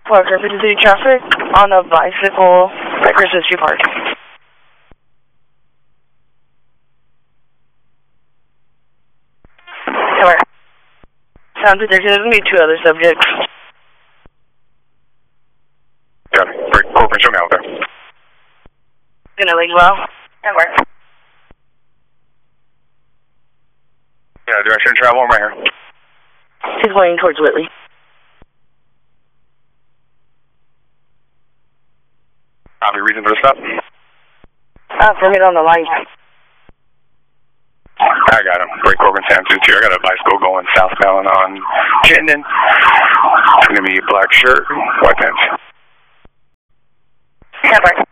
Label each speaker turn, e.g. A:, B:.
A: Parker, 53 traffic on a bicycle at Christmas Tree Park. Alright. Sounds like there's going to be 2 other subjects.
B: Got it. Break Corbin, show me out there.
A: Gonna link well. Network.
B: Yeah, direction of travel, I'm right here.
A: He's going towards Whitley.
B: Copy, reason for the stop?
A: For me on the light.
B: I got him. Break Corbin, Sam 22. I got a bicycle going southbound on Chittenden. It's going to be black shirt, white pants.
A: Network.